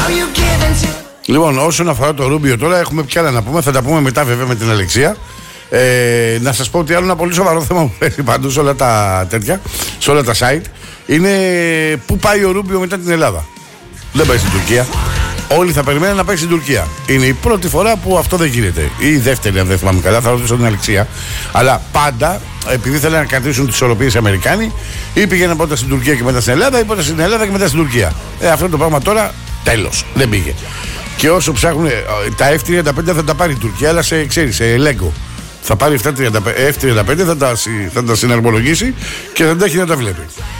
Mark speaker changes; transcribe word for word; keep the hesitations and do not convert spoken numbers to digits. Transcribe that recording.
Speaker 1: Λοιπόν, όσον αφορά το Ρούμπιο τώρα, έχουμε πια άλλα να πούμε. Θα τα πούμε μετά, βέβαια, με την Αλεξία. Ε, να σας πω ότι άλλο ένα πολύ σοβαρό θέμα που παίζει παντού σε όλα τα τέτοια, σε όλα τα site, είναι πού πάει ο Ρούμπιο μετά την Ελλάδα. Δεν πάει στην Τουρκία. Όλοι θα περιμένουν να πάει στην Τουρκία. Είναι η πρώτη φορά που αυτό δεν γίνεται. Ή η δεύτερη, αν δεν θυμάμαι καλά, θα ρωτήσω την Αλεξία. Αλλά πάντα, επειδή θέλουν να κρατήσουν τις ισορροπίες οι Αμερικάνοι, ή πήγαιναν πρώτα στην Τουρκία και μετά στην Ελλάδα, ή πρώτα στην Ελλάδα και μετά στην Τουρκία. Ε, αυτό το πράγμα τώρα τέλος. Δεν πήγε. Και όσο ψάχνουν, τα εφ τριάντα πέντε θα τα πάρει η Τουρκία, αλλά σε, ξέρεις, σε Lego. Θα πάρει εφ τριάντα πέντε, θα τα, θα τα συναρμολογήσει και θα τα έχει να τα βλέπει.